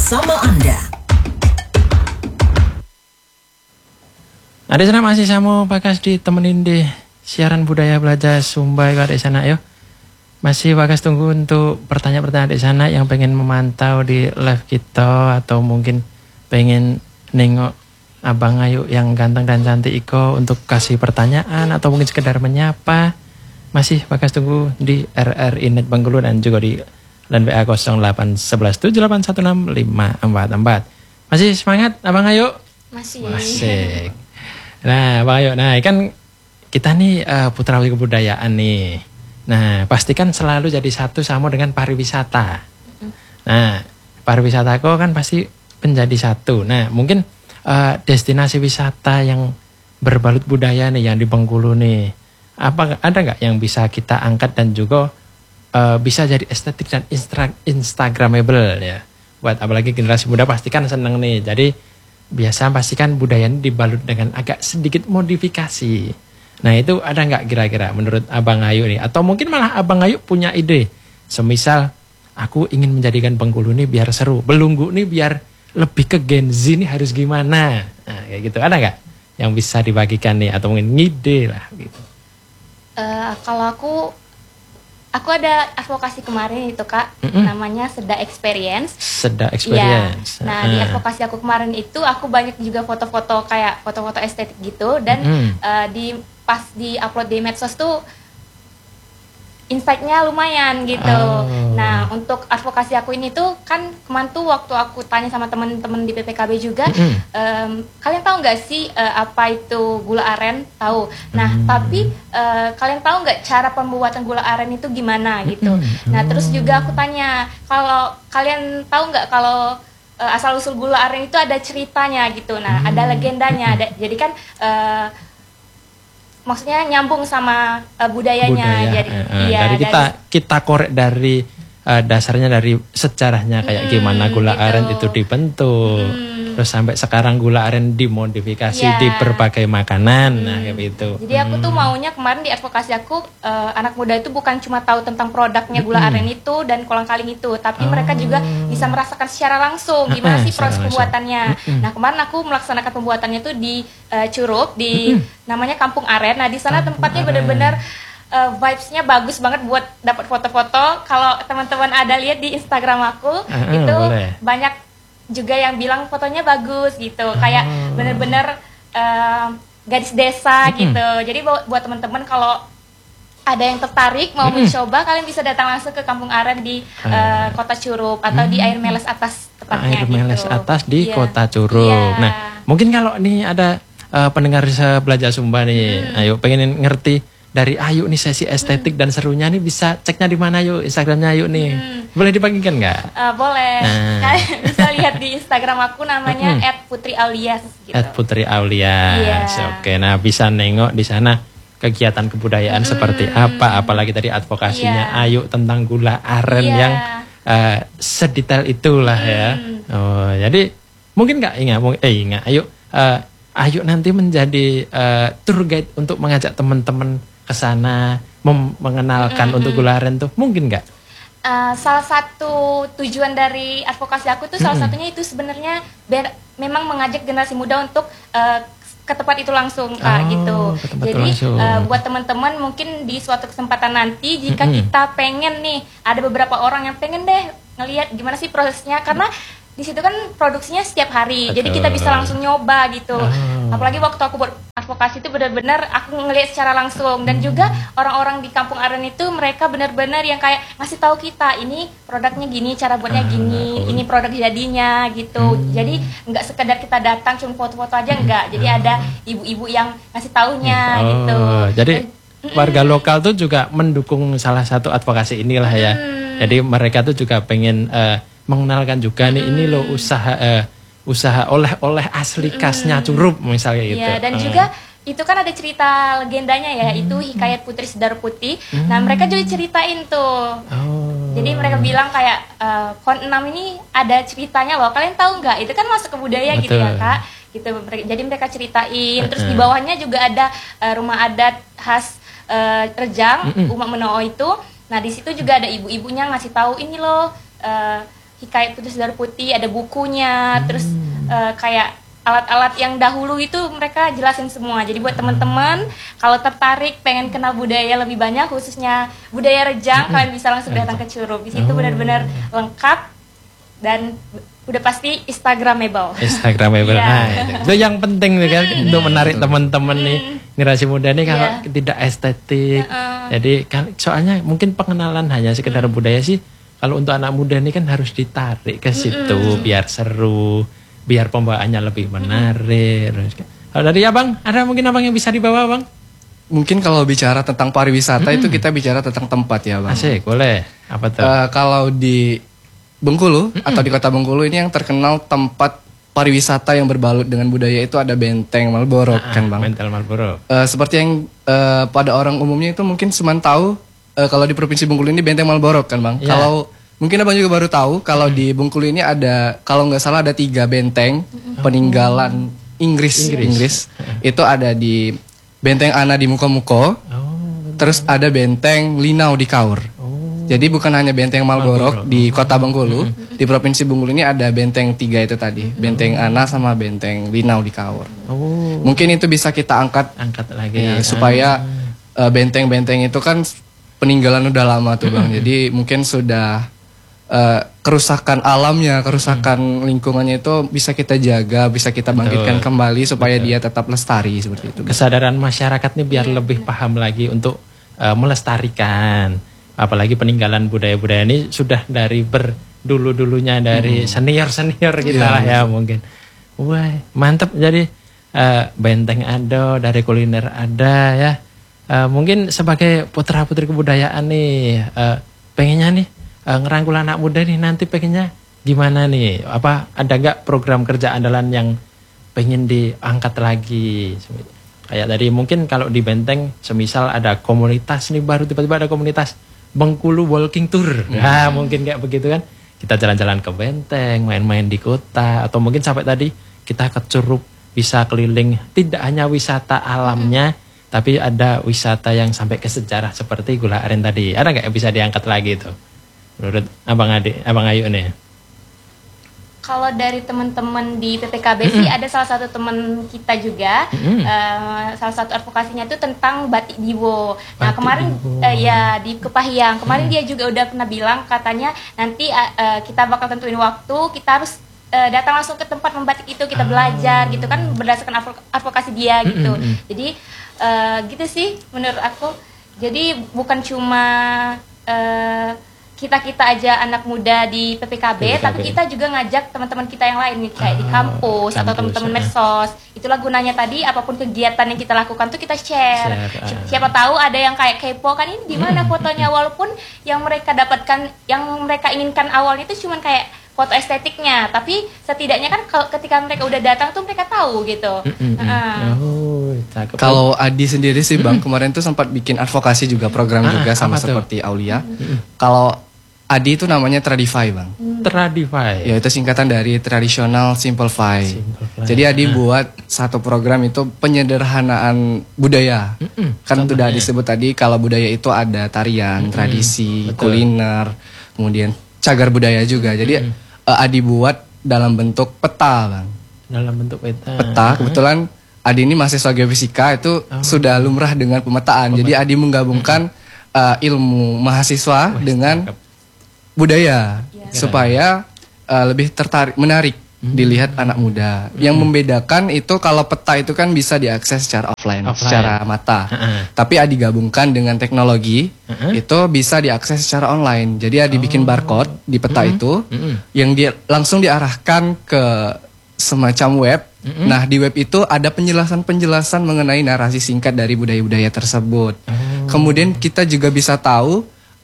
bersama Anda. Nah, di sana masih sama Bagas ditemenin di siaran budaya belajar Sumba di sana yuk. Masih Bagas tunggu untuk pertanyaan-pertanyaan di sana yang pengen memantau di live kita atau mungkin pengen nengok Abang Ayu yang ganteng dan cantik Iko untuk kasih pertanyaan atau mungkin sekedar menyapa. Masih Bagas tunggu di RRI Net Bengkulu dan juga di line WA 0811781654. Masih semangat Abang Ayu? Masih. Nah, Bang Ayu, nah kan kita nih putra kebudayaan nih. Nah, pastikan selalu jadi satu sama dengan pariwisata. Nah, pariwisata kok kan pasti menjadi satu. Nah, mungkin destinasi wisata yang berbalut budaya nih yang di Bengkulu nih. Apa ada nggak yang bisa kita angkat dan juga bisa jadi estetik dan instagramable ya? Buat apalagi generasi muda pastikan seneng nih. Jadi biasa pastikan budaya ini dibalut dengan agak sedikit modifikasi. Nah itu ada nggak kira-kira menurut Abang Ayu nih? Atau mungkin malah Abang Ayu punya ide. Semisal aku ingin menjadikan Bengkulu nih biar seru. Belunggu nih biar lebih ke Gen Z nih harus gimana. Nah kayak gitu ada nggak yang bisa dibagikan nih? Atau mungkin ngide lah gitu. Kalau aku ada advokasi kemarin itu Kak, namanya Seda Experience. Seda Experience. Ya. Nah di advokasi aku kemarin itu aku banyak juga foto-foto kayak foto-foto estetik gitu dan pas di upload di medsos tuh insight-nya lumayan gitu. Nah untuk advokasi aku ini tuh kan kemarin tuh waktu aku tanya sama teman-teman di PPKB juga, kalian tahu nggak sih apa itu gula aren? Tahu. Nah tapi kalian tahu nggak cara pembuatan gula aren itu gimana gitu? Nah terus juga aku tanya kalau kalian tahu nggak kalau asal usul gula aren itu ada ceritanya gitu. Nah ada legendanya. Jadi kan maksudnya nyambung sama budayanya. Jadi dari kita korek dari dasarnya dari sejarahnya kayak gimana gula gitu. aren itu dibentuk. Terus sampai sekarang gula aren dimodifikasi di berbagai makanan. Nah kayak gitu. Jadi aku tuh maunya kemarin di advokasi aku anak muda itu bukan cuma tahu tentang produknya gula aren itu dan kolang-kaling itu, tapi mereka juga bisa merasakan secara langsung gimana sih proses pembuatannya. Nah kemarin aku melaksanakan pembuatannya tuh di Curup di namanya Kampung Aren. Nah di sana tempatnya benar-benar vibes-nya bagus banget buat dapat foto-foto. Kalau teman-teman ada lihat di Instagram aku itu banyak juga yang bilang fotonya bagus gitu, kayak bener-bener gadis desa gitu. Jadi buat teman-teman kalau ada yang tertarik mau mencoba, kalian bisa datang langsung ke Kampung Aren di Kota Curup atau di Air Meles Atas tepatnya. Air Meles Atas di Kota Curup. Nah mungkin kalau nih ada pendengar belajar Sumba nih, ayo pengen ngerti dari Ayu nih sesi estetik dan serunya nih bisa ceknya di mana yuk Instagramnya Ayu nih. Boleh dibagikan nggak? Boleh. Kalian bisa lihat di Instagram aku namanya @putriaulias gitu. @putriaulias. Oke, nah bisa nengok di sana kegiatan kebudayaan seperti apa, apalagi tadi advokasinya Ayu tentang gula aren yang sedetail itulah ya. Oh, jadi mungkin nggak ingat Ayu Ayu nanti menjadi tour guide untuk mengajak teman-teman ke sana mengenalkan untuk gula aren tuh mungkin nggak? Salah satu tujuan dari advokasi aku tuh salah satunya itu sebenarnya memang mengajak generasi muda untuk ke tempat itu langsung Kak gitu. Jadi buat teman-teman mungkin di suatu kesempatan nanti jika kita pengen nih ada beberapa orang yang pengen deh ngelihat gimana sih prosesnya, karena di situ kan produksinya setiap hari. Betul. Jadi kita bisa langsung nyoba gitu. Apalagi waktu aku buat advokasi itu benar-benar aku ngelihat secara langsung, dan juga orang-orang di Kampung Aren itu mereka benar-benar yang kayak ngasih tahu kita ini produknya gini, cara buatnya gini, ini produk jadinya gitu. Jadi nggak sekedar kita datang cuma foto-foto aja, enggak. Jadi ada ibu-ibu yang ngasih taunya gitu. Jadi warga lokal tuh juga mendukung salah satu advokasi inilah ya. Jadi mereka tuh juga pengen mengenalkan juga nih ini loh usaha oleh-oleh asli khasnya Curup misalnya gitu. Iya, dan juga itu kan ada cerita legendanya ya, itu Hikayat Putri Sedar Putih. Nah, mereka juga ceritain tuh. Jadi mereka bilang kayak Kon 6 ini ada ceritanya loh. Kalian tahu nggak? Itu kan masuk ke budaya. Betul. Gitu ya, Kak. Gitu. Jadi mereka ceritain. Terus di bawahnya juga ada rumah adat khas Rejang, Umak Menoo itu. Nah, di situ juga ada ibu-ibunya ngasih tahu ini loh Hikayat Putri Sedar Putih, ada bukunya, terus kayak alat-alat yang dahulu itu mereka jelasin semua. Jadi buat teman-teman kalau tertarik pengen kenal budaya lebih banyak, khususnya budaya Rejang, kalian bisa langsung datang ke Curup. Di situ benar-benar lengkap dan udah pasti Instagramable. Instagramable. Nah, itu yang penting nih kan untuk menarik teman-teman nih generasi muda nih kalau tidak estetik. Jadi kan soalnya mungkin pengenalan hanya sekedar budaya sih. Kalau untuk anak muda nih kan harus ditarik ke situ biar seru, biar pembawaannya lebih menarik. Kalau dari Abang, ada mungkin Abang yang bisa dibawa, Bang? Mungkin kalau bicara tentang pariwisata itu kita bicara tentang tempat ya, Bang. Asik, boleh. Apa tuh? Kalau di Bengkulu atau di Kota Bengkulu ini yang terkenal tempat pariwisata yang berbalut dengan budaya itu ada Benteng Malboro kan, Bang. Benteng Malboro. Seperti yang pada orang umumnya itu mungkin cuma tahu kalau di Provinsi Bengkulu ini Benteng Malboro kan, Bang. Kalau mungkin Abang juga baru tahu kalau di Bengkulu ini ada, kalau nggak salah ada 3 benteng peninggalan Inggris. Itu ada di Benteng Ana di Muko-Muko, terus ada Benteng Linau di Kaur. Jadi bukan hanya Benteng Malboro di Kota Bengkulu, di Provinsi Bengkulu ini ada benteng 3 itu tadi, Benteng Ana sama Benteng Linau di Kaur. Mungkin itu bisa kita angkat lagi supaya benteng-benteng itu kan peninggalan udah lama tuh, Bang. Jadi mungkin sudah kerusakan alamnya, kerusakan lingkungannya itu bisa kita jaga, bisa kita bangkitkan kembali supaya dia tetap lestari seperti itu. Kesadaran masyarakat nih biar lebih paham lagi untuk melestarikan. Apalagi peninggalan budaya-budaya ini sudah dari berdulu-dulunya, dari senior-senior kita lah ya mungkin. Wah, mantap. Jadi benteng ada, dari kuliner ada ya. Mungkin sebagai putra-putri kebudayaan nih, pengennya nih ngerangkul anak muda nih, nanti pengennya gimana nih? Apa ada nggak program kerja andalan yang pengen diangkat lagi? Kayak tadi mungkin kalau di Benteng, semisal ada komunitas nih baru tiba-tiba ada komunitas Bengkulu Walking Tour. Nah, mungkin kayak begitu kan. Kita jalan-jalan ke Benteng, main-main di kota, atau mungkin sampai tadi kita ke Curup, bisa keliling, tidak hanya wisata alamnya, tapi ada wisata yang sampai ke sejarah seperti Gula Aren tadi. Ada nggak yang bisa diangkat lagi itu? Menurut Abang Ayu nih? Kalau dari teman-teman di PPKB sih ada salah satu teman kita juga, salah satu advokasinya itu tentang batik Diwo. Nah kemarin ya di Kepahyang, kemarin dia juga udah pernah bilang katanya nanti kita bakal tentuin waktu, kita harus datang langsung ke tempat membatik itu, kita belajar gitu kan berdasarkan advokasi dia gitu. Jadi gitu sih menurut aku. Jadi bukan cuma kita aja anak muda di PPKB, tapi kita juga ngajak teman-teman kita yang lain nih, kayak di kampus atau teman-teman medsos. Itulah gunanya tadi, apapun kegiatan yang kita lakukan tuh kita share. Siapa tahu ada yang kayak kepo kan, ini di mana fotonya, walaupun yang mereka dapatkan, yang mereka inginkan awalnya itu cuman kayak foto estetiknya, tapi setidaknya kan ketika mereka udah datang tuh mereka tahu gitu. Kalau Adi sendiri sih, Bang, kemarin tuh sempat bikin advokasi juga, program juga sama seperti Aulia. Kalau Adi itu namanya Tradify, Bang. Tradify. Ya, itu singkatan dari Traditional Simplify. Jadi Adi buat satu program itu penyederhanaan budaya. Kan sudah disebut tadi kalau budaya itu ada tarian, tradisi, kuliner, kemudian cagar budaya juga. Jadi Adi buat dalam bentuk peta, Bang. Dalam bentuk peta. Peta, kebetulan Adi ini mahasiswa geofisika, itu sudah lumrah dengan pemetaan. Jadi Adi menggabungkan ilmu mahasiswa dengan budaya supaya lebih menarik dilihat anak muda. Yang membedakan itu kalau peta itu kan bisa diakses secara offline. Secara mata. Tapi Adi gabungkan dengan teknologi, itu bisa diakses secara online. Jadi Adi bikin barcode di peta itu yang langsung diarahkan ke semacam web. Nah, di web itu ada penjelasan-penjelasan mengenai narasi singkat dari budaya-budaya tersebut. Kemudian kita juga bisa tahu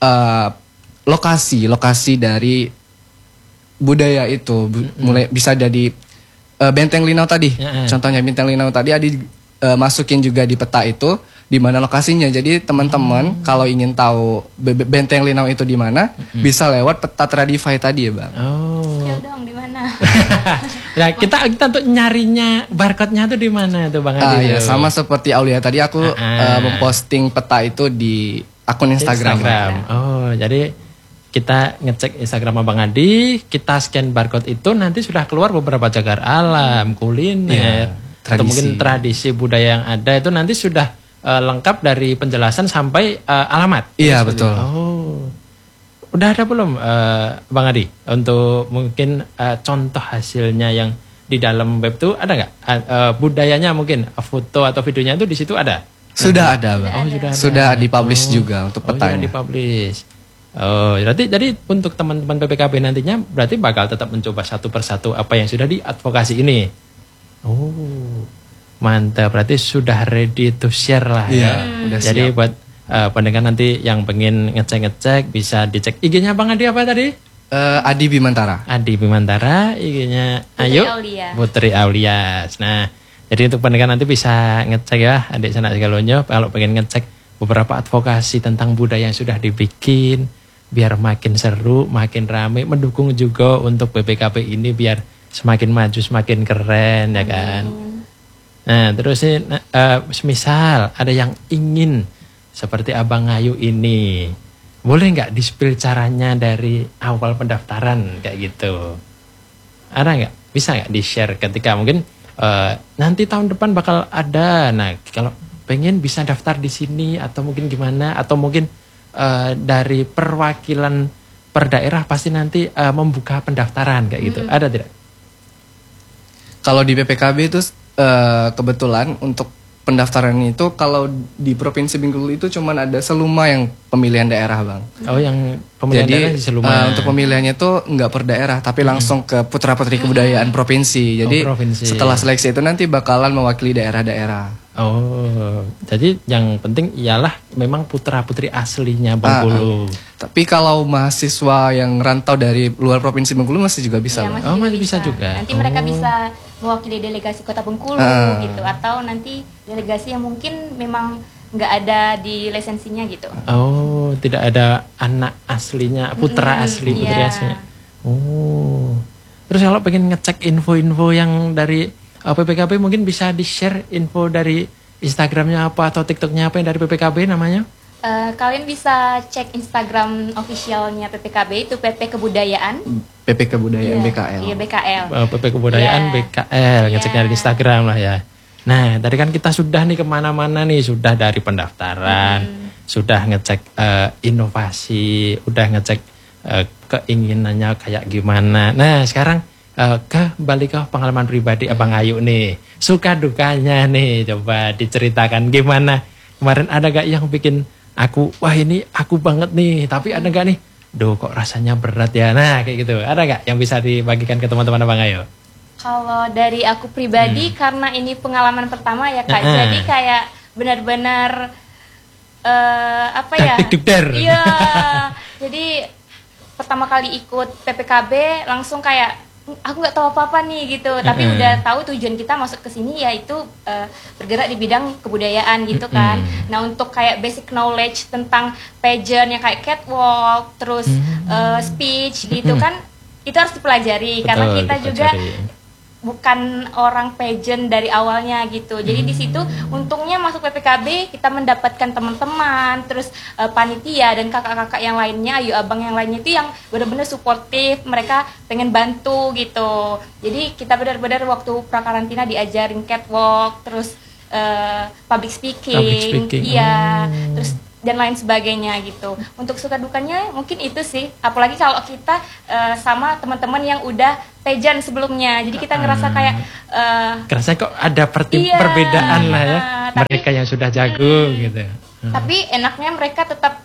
lokasi dari budaya itu, mulai bisa dari Benteng Linau tadi. Contohnya Benteng Linau tadi Adi masukin juga di peta itu di mana lokasinya. Jadi teman-teman kalau ingin tahu Benteng Linau itu di mana, bisa lewat peta Tradify tadi ya, Bang. Ya dong, di mana? Ya, kita untuk nyarinya barcode-nya tuh di mana tuh, Bang Adi? Ya, sama seperti Aulia tadi aku memposting peta itu di akun Instagram. Oh, jadi kita ngecek Instagram Abang Adi, kita scan barcode itu nanti sudah keluar beberapa cagar alam, kuliner, atau mungkin tradisi budaya yang ada itu nanti sudah lengkap dari penjelasan sampai alamat. Iya betul. Oh, udah ada belum Bang Adi untuk mungkin contoh hasilnya yang di dalam web itu ada nggak budayanya mungkin foto atau videonya itu di situ ada? Sudah ada Bang. Sudah dipublish juga untuk petanya. Sudah dipublish. Oh, jadi untuk teman-teman PPKB nantinya berarti bakal tetap mencoba satu persatu apa yang sudah diadvokasi ini. Oh, mantap. Berarti sudah ready to share lah ya. Udah jadi siap. Buat pendengar nanti yang pengen ngecek-ngecek bisa dicek IG-nya Bang Adi apa tadi? Adi Bimantara. Adi Bimantara, IG-nya Putri Aulias. Nah, jadi untuk pendengar nanti bisa ngecek ya, adik sanak segalonyo kalau pengen ngecek beberapa advokasi tentang budaya yang sudah dibikin, biar makin seru, makin rame, mendukung juga untuk BPKB ini biar semakin maju, semakin keren ya kan. Nah terus ini misal ada yang ingin seperti Abang Ayu ini, boleh nggak di-spill caranya dari awal pendaftaran kayak gitu? Ada nggak? Bisa nggak di-share ketika mungkin nanti tahun depan bakal ada. Nah kalau pengen bisa daftar di sini atau mungkin gimana? Atau mungkin dari perwakilan per daerah pasti nanti membuka pendaftaran kayak gitu. Ada tidak? Kalau di PPKB itu kebetulan untuk pendaftaran itu kalau di Provinsi Bengkulu itu cuman ada Seluma yang pemilihan daerah Bang. Oh yang pemilihan daerah di Seluma. Untuk pemilihannya itu nggak per daerah tapi langsung ke putra-putri kebudayaan provinsi. Jadi setelah seleksi itu nanti bakalan mewakili daerah-daerah. Oh, jadi yang penting ialah memang putra-putri aslinya Bengkulu. Tapi kalau mahasiswa yang rantau dari luar Provinsi Bengkulu masih juga bisa. Ya, masih bisa juga. Nanti mereka bisa mewakili delegasi Kota Bengkulu gitu, atau nanti delegasi yang mungkin memang nggak ada di lisensinya gitu. Oh, tidak ada anak aslinya, putra asli, putri aslinya. Oh, terus kalau pengen ngecek info-info yang dari PPKB mungkin bisa di-share info dari Instagramnya apa atau TikToknya apa yang dari PPKB namanya? Kalian bisa cek Instagram officialnya PPKB itu PP Kebudayaan. PP Kebudayaan BKL. Iya BKL. PP Kebudayaan BKL ngeceknya di Instagram lah ya. Nah tadi kan kita sudah nih kemana-mana nih, sudah dari pendaftaran, sudah ngecek inovasi, udah ngecek keinginannya kayak gimana. Nah sekarang kembali ke pengalaman pribadi Abang Ayu nih, suka dukanya nih, coba diceritakan gimana. Kemarin ada gak yang bikin aku, wah ini aku banget nih, tapi ada gak nih, duh kok rasanya berat ya, nah kayak gitu, ada gak yang bisa dibagikan ke teman-teman Abang Ayu? Kalau dari aku pribadi, karena ini pengalaman pertama ya Kak, jadi kayak benar-benar apa ya? Iya, jadi pertama kali ikut PPKB langsung kayak aku nggak tahu apa-apa nih gitu, tapi udah tahu tujuan kita masuk ke sini yaitu bergerak di bidang kebudayaan gitu kan. Nah untuk kayak basic knowledge tentang pageant yang kayak catwalk, terus speech gitu kan, itu harus dipelajari. Betul, karena kita juga bukan orang pageant dari awalnya gitu. Jadi di situ untungnya masuk PPKB kita mendapatkan teman-teman, terus panitia dan kakak-kakak yang lainnya, ayu abang yang lainnya itu yang benar-benar suportif, mereka pengen bantu gitu. Jadi kita benar-benar waktu prakarantina diajarin catwalk, terus public speaking. Iya, terus dan lain sebagainya gitu. Untuk suka dukanya mungkin itu sih, apalagi kalau kita sama teman-teman yang udah pageant sebelumnya, jadi kita ngerasa kayak kerasa kok ada perbedaan lah ya, mereka yang sudah jago gitu. Tapi enaknya mereka tetap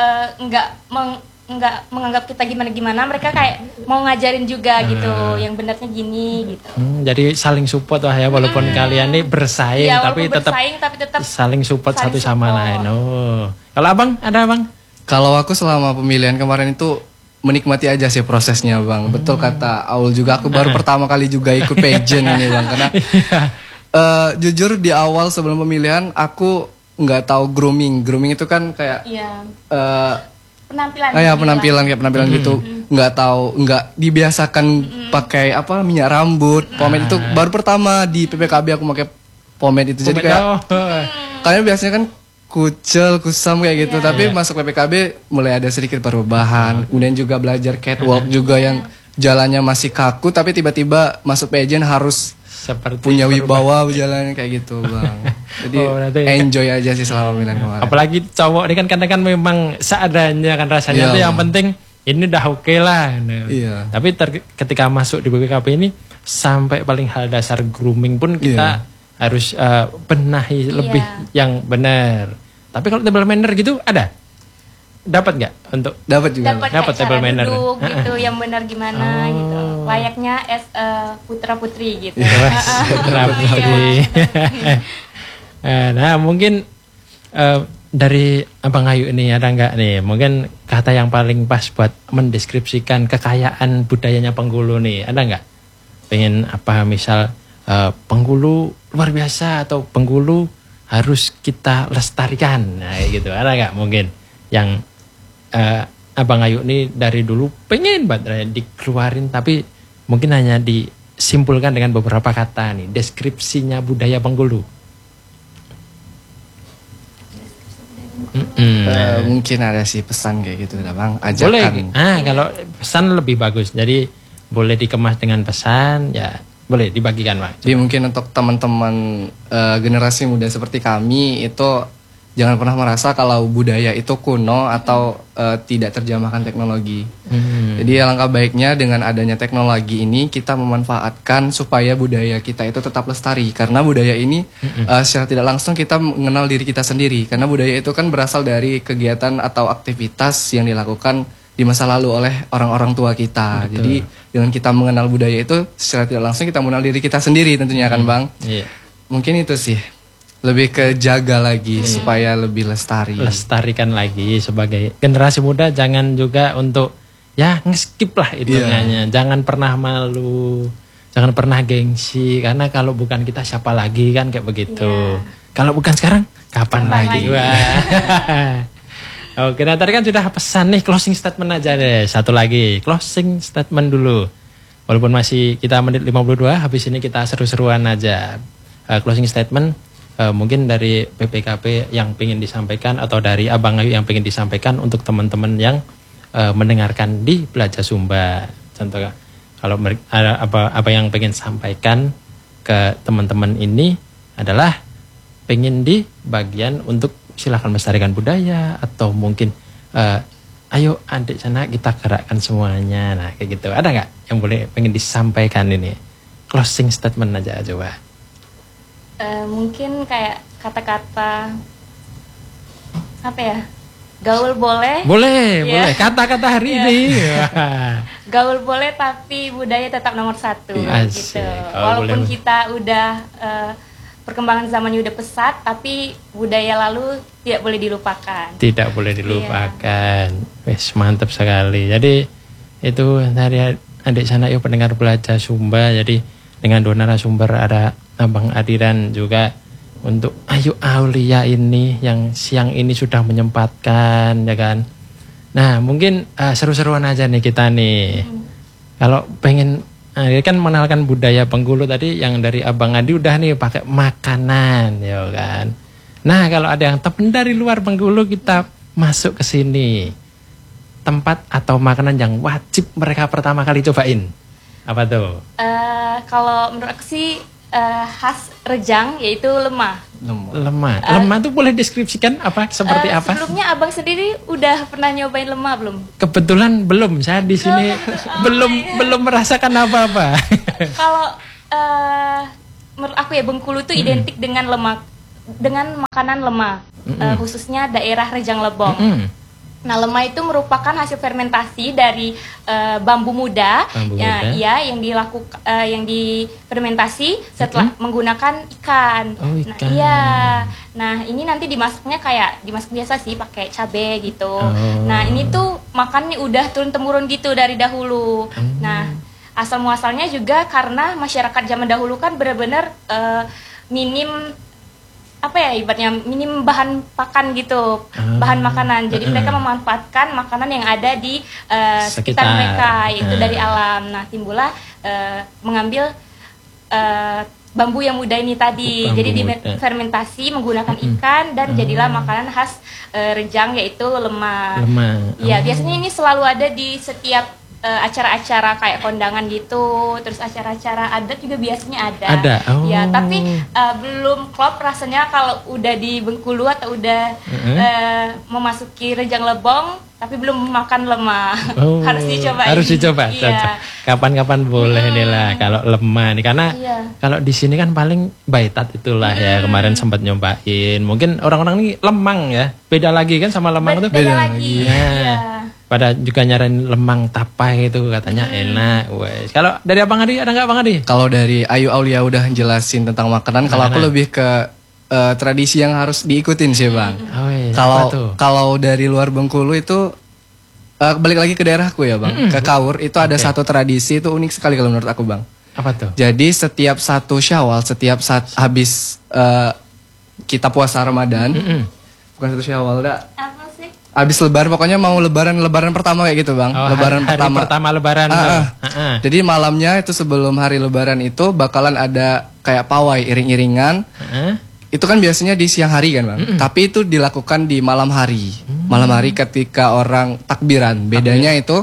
nggak menganggap kita gimana-gimana, mereka kayak mau ngajarin juga gitu, yang benarnya gini gitu. Jadi saling support lah ya, walaupun kalian nih bersaing, ya, tapi tetap saling support satu sama lain. Oh, kalau abang ada abang? Kalau aku selama pemilihan kemarin itu menikmati aja sih prosesnya Bang. Betul kata Aul juga, aku baru pertama kali juga ikut pageant ini Bang, karena jujur di awal sebelum pemilihan aku nggak tahu grooming itu kan kayak penampilan gitu, nggak tahu, nggak dibiasakan pakai apa minyak rambut, pomade itu baru pertama di PPKB aku pakai pomade itu. Jadi kayak kalian biasanya kan kucel, kusam kayak gitu. Tapi masuk PPKB mulai ada sedikit perubahan. Kemudian juga belajar catwalk juga yang jalannya masih kaku, tapi tiba-tiba masuk pageant harus seperti punya wibawa jalannya kayak gitu, Bang. Jadi enjoy aja sih selama pemilihan kemarin. Apalagi cowok ini kan kadang kan memang seadanya kan rasanya tuh yang penting ini udah oke lah. Iya. Tapi ketika masuk di BPKB ini sampai paling hal dasar grooming pun kita harus benahi lebih yang benar. Tapi kalau table manner gitu ada? Dapat nggak untuk? Dapat juga. Dapat table manner gitu yang benar gimana gitu. Layaknya putra putri gitu. Putra putri. Nah mungkin dari Abang Ayu ini ada nggak nih mungkin kata yang paling pas buat mendeskripsikan kekayaan budayanya Bengkulu nih, ada nggak? Pengen apa misal Bengkulu luar biasa atau Bengkulu harus kita lestarikan, nah gitu, ada nggak mungkin yang Abang Ayu ini dari dulu pengen banget dikeluarin tapi mungkin hanya disimpulkan dengan beberapa kata nih, deskripsinya budaya Bengkulu. Mungkin ada sih pesan kayak gitu, Bang. Ajakan. Boleh. Kalau pesan lebih bagus. Jadi boleh dikemas dengan pesan, ya boleh dibagikan, Bang. Jadi mungkin untuk teman-teman generasi muda seperti kami itu jangan pernah merasa kalau budaya itu kuno atau tidak terjamahkan teknologi. Jadi alangkah baiknya dengan adanya teknologi ini kita memanfaatkan supaya budaya kita itu tetap lestari. Karena budaya ini secara tidak langsung kita mengenal diri kita sendiri. Karena budaya itu kan berasal dari kegiatan atau aktivitas yang dilakukan di masa lalu oleh orang-orang tua kita. Betul. Jadi dengan kita mengenal budaya itu secara tidak langsung kita mengenal diri kita sendiri tentunya kan, Bang. Mungkin itu sih. Lebih ke jaga lagi supaya lebih lestari. Lestarikan lagi sebagai generasi muda, jangan juga untuk ya ngeskip lah hitungannya. Jangan pernah malu, jangan pernah gengsi, karena kalau bukan kita siapa lagi kan kayak begitu. Kalau bukan sekarang kapan lagi? Oke, nah tadi kan sudah pesan nih, closing statement aja deh. Satu lagi, closing statement dulu. Walaupun masih kita menit 52, habis ini kita seru-seruan aja. Closing statement mungkin dari PPKP yang ingin disampaikan atau dari Abang Ayu yang ingin disampaikan untuk teman-teman yang mendengarkan di Belajar Sumba. Contohnya kalau ada apa yang pengen sampaikan ke teman-teman ini adalah pengen di bagian untuk silakan melestarikan budaya atau mungkin ayo adik sana kita gerakkan semuanya. Nah kayak gitu, ada nggak yang boleh pengen disampaikan ini? Closing statement aja coba. Mungkin kayak kata-kata apa ya, gaul boleh, boleh kata-kata hari ini. Gaul boleh tapi budaya tetap nomor satu. Gitu. Walaupun kita udah perkembangan zamannya udah pesat, tapi budaya lalu tidak boleh dilupakan. Tidak boleh dilupakan. Wes mantap sekali. Jadi itu dari adik sana yuk pendengar Belajar Sumba. Jadi dengan dua narasumber ada Abang Adiran juga untuk Ayu Aulia ini yang siang ini sudah menyempatkan ya kan. Nah mungkin seru-seruan aja nih kita nih. Kalau pengen kan mengenalkan budaya Bengkulu tadi yang dari Abang Adi udah nih pakai makanan ya kan. Nah kalau ada yang temen dari luar Bengkulu kita masuk ke sini. Tempat atau makanan yang wajib mereka pertama kali cobain. Apa tuh? Kalau menurut aku sih khas Rejang yaitu lemah. Lemah tuh boleh deskripsikan apa seperti apa? Sebelumnya Abang sendiri udah pernah nyobain lemah belum? Kebetulan belum. Saya di sini belum merasakan apa-apa. Kalau menurut aku ya Bengkulu tuh identik dengan lemak, dengan makanan lemah, khususnya daerah Rejang Lebong. Nah, lemah itu merupakan hasil fermentasi dari bambu muda, yang dilakukan yang difermentasi setelah menggunakan ikan. Nah, ini nanti dimasaknya kayak dimasak biasa sih, pakai cabai gitu. Nah, ini tuh makannya udah turun temurun gitu dari dahulu. Nah, asal muasalnya juga karena masyarakat zaman dahulu kan benar-benar minim ibaratnya minim bahan pakan gitu, bahan makanan. Jadi mereka memanfaatkan makanan yang ada di sekitar mereka, itu dari alam. Nah, timbullah mengambil bambu yang muda ini tadi. Bambu Jadi muda. difermentasi menggunakan ikan dan jadilah makanan khas Rejang, yaitu lemang. Iya, biasanya ini selalu ada di setiap acara-acara kayak kondangan gitu, terus acara-acara adat juga biasanya ada. Ada. Oh. Ya, tapi belum klop rasanya kalau udah di Bengkulu atau udah memasuki Rejang Lebong, tapi belum makan lemah. Oh, Harus dicoba. Harus dicoba. Iya. Kapan-kapan boleh nih lah kalau lemah nih, karena Iya. kalau di sini kan paling baitat itulah ya, kemarin sempat nyobain. Mungkin orang-orang ini lemang ya, beda lagi kan sama lemang itu. Beda lagi. Nah, Iya. pada juga nyaranin lemang tapai itu katanya enak. Wes. Kalau dari Abang Adi ada nggak Bang Adi? Kalau dari Ayu Aulia udah jelasin tentang makanan, kalau aku lebih ke tradisi yang harus diikutin sih Bang. Oh, wes, apa tuh? Kalau dari luar Bengkulu itu balik lagi ke daerahku ya Bang, ke Kaur itu ada satu tradisi itu unik sekali kalau menurut aku Bang. Apa tuh? Jadi setiap 1 Syawal, setiap saat habis kita puasa Ramadan, bukan 1 Syawal, Apa sih? habis lebaran, pokoknya mau lebaran pertama kayak gitu Bang. Oh, Lebaran hari pertama lebaran. Jadi malamnya itu sebelum hari lebaran itu bakalan ada kayak pawai iring-iringan. Itu kan biasanya di siang hari kan Bang. Tapi itu dilakukan di malam hari. Malam hari ketika orang takbiran. Bedanya itu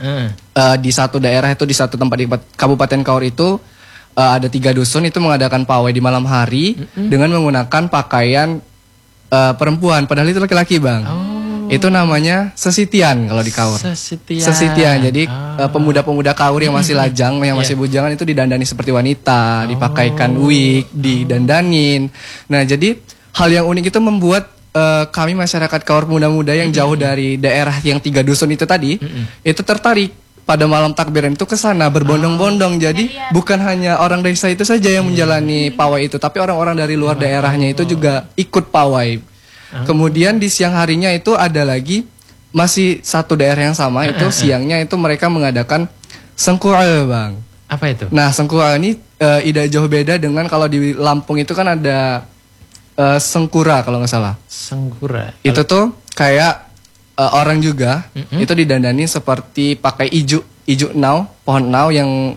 di satu daerah itu, di satu tempat di Kabupaten Kaur itu ada 3 dusun itu mengadakan pawai di malam hari dengan menggunakan pakaian perempuan, padahal itu laki-laki Bang. Itu namanya sesitian kalau di Kaur. Sesitian. Jadi pemuda-pemuda Kaur yang masih lajang, yang masih bujangan itu didandani seperti wanita, dipakaikan wig, didandanin. Nah, jadi hal yang unik itu membuat kami masyarakat Kaur muda-muda yang jauh dari daerah yang 3 dusun itu tadi, itu tertarik pada malam takbiran itu ke sana berbondong-bondong. Jadi bukan hanya orang desa itu saja yang menjalani pawai itu, tapi orang-orang dari luar daerahnya itu juga ikut pawai. Kemudian di siang harinya itu ada lagi masih satu daerah yang sama, itu siangnya itu mereka mengadakan sengkura Bang. Apa itu? Nah, sengkura ini tidak jauh beda dengan kalau di Lampung itu kan ada sengkura kalau nggak salah. Sengkura. Itu tuh kayak orang juga itu didandani seperti pakai ijuk nau, pohon nau yang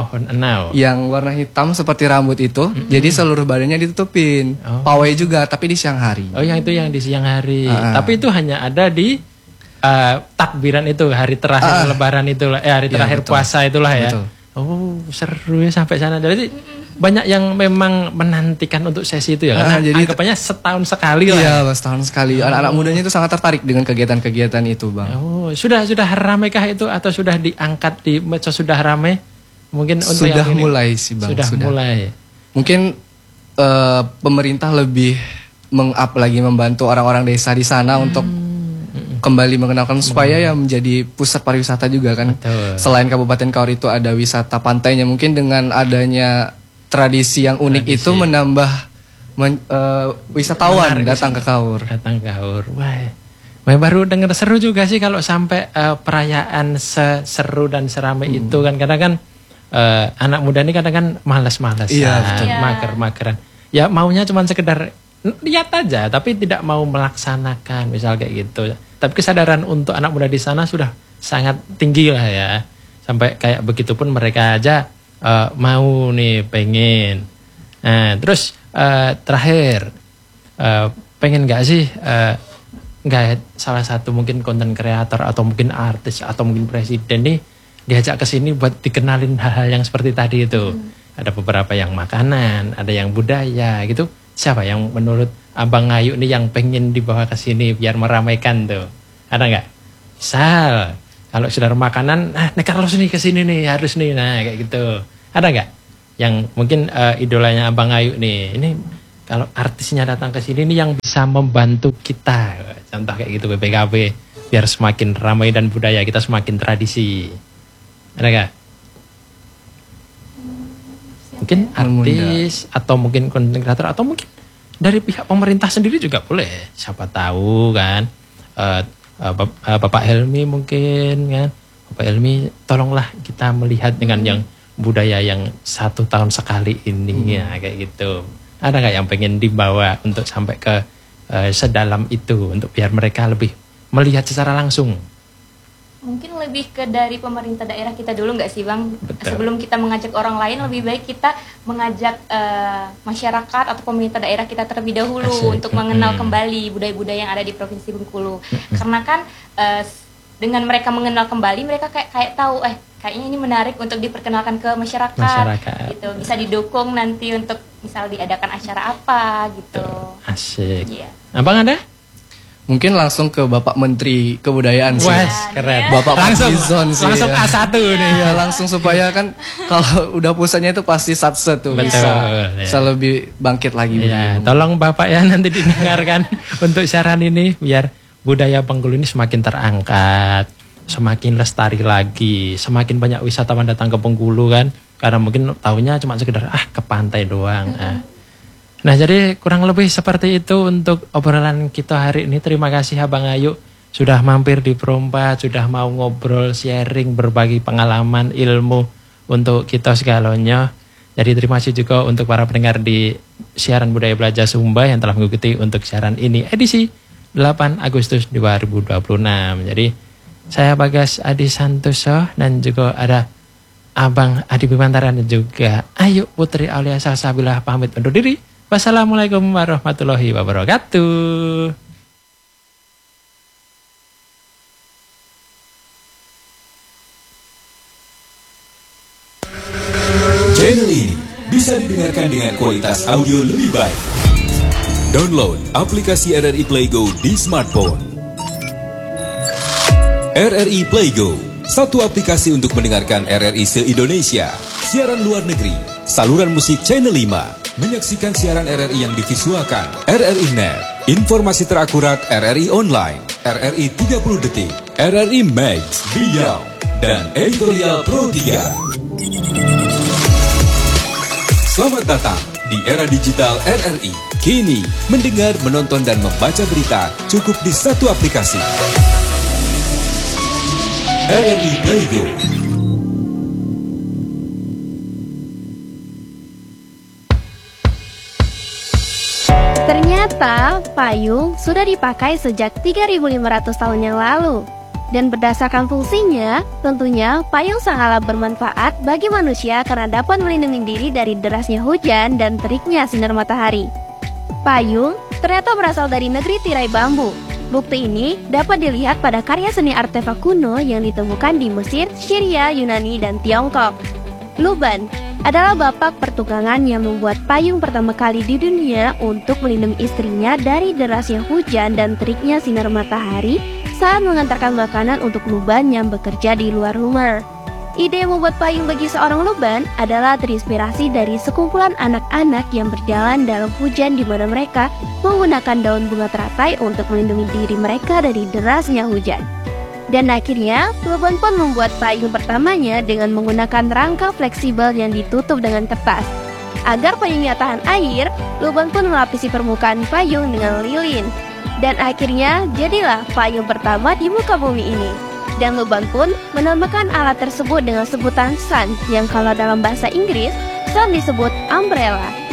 warna hitam seperti rambut itu. Jadi seluruh badannya ditutupin. Pawai juga tapi di siang hari. Oh, yang itu yang di siang hari. Tapi itu hanya ada di takbiran itu, hari terakhir lebaran itulah, hari terakhir puasa itulah ya. Betul. Oh, seru ya sampai sana. Jadi banyak yang memang menantikan untuk sesi itu ya, karena jadi anggapannya setahun sekali lah. Iya, setahun sekali. Anak-anak mudanya itu sangat tertarik dengan kegiatan-kegiatan itu, Bang. Oh, sudah ramai kah itu atau sudah diangkat di medsos, sudah ramai? Mungkin untuk sudah yang ini, mulai sih, Bang. Sudah mulai. Mungkin pemerintah lebih lagi membantu orang-orang desa di sana untuk kembali mengenalkan supaya ya menjadi pusat pariwisata juga kan. Betul. Selain Kabupaten Kaur itu ada wisata pantainya, mungkin dengan adanya tradisi yang unik itu menambah wisatawan datang ke Kaur. Wah, baru dengar seru juga sih kalau sampai perayaan seru dan seramai itu kan. Karena kan anak muda ini kadang kan malas-malasan, mager-mageran. Ya maunya cuma sekedar lihat aja, tapi tidak mau melaksanakan, misal kayak gitu. Tapi kesadaran untuk anak muda di sana sudah sangat tinggi lah ya. Sampai kayak begitu pun mereka aja mau nih, pengen. Nah, terus terakhir pengen nggak sih nggak salah satu mungkin konten kreator atau mungkin artis atau mungkin presiden nih diajak ke sini buat dikenalin hal-hal yang seperti tadi itu. Ada beberapa yang makanan, ada yang budaya gitu. Siapa yang menurut Abang Ayu nih yang pengen dibawa ke sini biar meramaikan tuh? Ada nggak? Misal kalau sudah makanan, nih Carlos nih ke sini nih, harus nih, nah kayak gitu. Ada nggak? Yang mungkin idolanya Abang Ayu nih, ini kalau artisnya datang ke sini nih yang bisa membantu kita. Contoh kayak gitu BPKB, biar semakin ramai dan budaya kita semakin tradisi. Ada nggak? Mungkin artis atau mungkin konten kreator atau mungkin dari pihak pemerintah sendiri juga boleh. Siapa tahu kan. Bapak Helmi mungkin kan. Bapak Helmi tolonglah kita melihat dengan yang budaya yang 1 tahun sekali ini ya kayak gitu. Ada nggak yang pengen dibawa untuk sampai ke sedalam itu untuk biar mereka lebih melihat secara langsung? Mungkin lebih ke dari pemerintah daerah kita dulu nggak sih Bang? Betul. Sebelum kita mengajak orang lain, lebih baik kita mengajak masyarakat atau pemerintah daerah kita terlebih dahulu untuk mengenal kembali budaya-budaya yang ada di Provinsi Bengkulu. Karena kan dengan mereka mengenal kembali, mereka kayak tahu kayaknya ini menarik untuk diperkenalkan ke masyarakat. Gitu. Bisa didukung nanti untuk misal diadakan acara apa gitu. Asik. Iya. Abang ada? Mungkin langsung ke Bapak Menteri Kebudayaan sih. Wes, keren. Bapak langsung Fadlizon sih. langsung ya. A1 nih. Iya, langsung supaya kan kalau udah pusatnya itu pasti satset tuh Betul, bisa lebih bangkit lagi. Ya, tolong Bapak ya nanti didengarkan untuk siaran ini biar budaya Bengkulu ini semakin terangkat, semakin lestari lagi, semakin banyak wisatawan datang ke Bengkulu kan. Karena mungkin tahunya cuma sekedar ke pantai doang. Nah, jadi kurang lebih seperti itu untuk obrolan kita hari ini. Terima kasih Abang Ayu sudah mampir di Pro4, sudah mau ngobrol, sharing, berbagi pengalaman, ilmu untuk kita segalanya. Jadi terima kasih juga untuk para pendengar di siaran Budaya Belajar Sumba yang telah mengikuti untuk siaran ini edisi 8 Agustus 2026. Jadi saya Bagas Adi Santoso dan juga ada Abang Adi Bimantara dan juga Ayu Putri Aulia Salsabilah pamit undur diri. Wassalamualaikum warahmatullahi wabarakatuh. Channel ini bisa didengarkan dengan kualitas audio lebih baik. Download aplikasi RRI Play Go di smartphone. RRI Play Go, satu aplikasi untuk mendengarkan RRI se-Indonesia, siaran luar negeri, saluran musik Channel 5, menyaksikan siaran RRI yang divisualkan, RRI Net, informasi terakurat RRI Online, RRI 30 Detik, RRI Max, Beyond, dan Editorial Pro 3. Selamat datang di era digital RRI. Kini, mendengar, menonton, dan membaca berita cukup di satu aplikasi. RRI Play Go. Ternyata payung sudah dipakai sejak 3.500 tahun yang lalu. Dan berdasarkan fungsinya, tentunya payung sangatlah bermanfaat bagi manusia karena dapat melindungi diri dari derasnya hujan dan teriknya sinar matahari. Payung ternyata berasal dari negeri tirai bambu. Bukti ini dapat dilihat pada karya seni artefak kuno yang ditemukan di Mesir, Syria, Yunani, dan Tiongkok. Luban adalah bapak pertukangan yang membuat payung pertama kali di dunia untuk melindungi istrinya dari derasnya hujan dan teriknya sinar matahari saat mengantarkan makanan untuk Luban yang bekerja di luar rumah. Ide membuat payung bagi seorang Luban adalah terinspirasi dari sekumpulan anak-anak yang berjalan dalam hujan di mana mereka menggunakan daun bunga teratai untuk melindungi diri mereka dari derasnya hujan. Dan akhirnya, Luban pun membuat payung pertamanya dengan menggunakan rangka fleksibel yang ditutup dengan kertas. Agar payungnya tahan air, Luban pun melapisi permukaan payung dengan lilin. Dan akhirnya jadilah payung pertama di muka bumi ini. Dan Luban pun menamakan alat tersebut dengan sebutan sun, yang kalau dalam bahasa Inggris sun disebut umbrella.